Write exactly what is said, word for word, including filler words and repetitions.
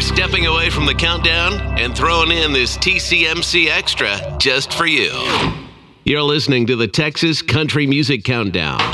stepping away from the countdown and throwing in this T C M C Extra just for you. You're listening to the Texas Country Music Countdown.